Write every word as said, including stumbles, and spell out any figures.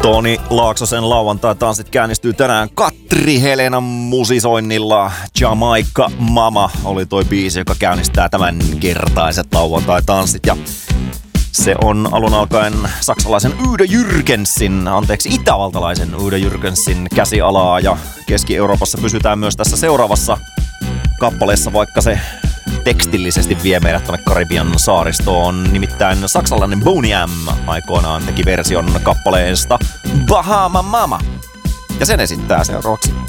Toni Laaksosen lauantai-tanssit käynnistyy tänään Katri Helenan musisoinnilla. Jamaica Mama oli toi biisi, joka käynnistää tämän kertaiset lauantai-tanssit. Ja se on alun alkaen saksalaisen Udo Jürgensin, anteeksi itävaltalaisen Udo Jürgensin käsialaa. Ja Keski-Euroopassa pysytään myös tässä seuraavassa kappaleessa, vaikka se tekstillisesti vie meidät tuonne Karibian saaristoon. Nimittäin saksalainen Boney M aikoinaan teki version kappaleesta Bahama Mama. Ja sen esittää seuraavaksi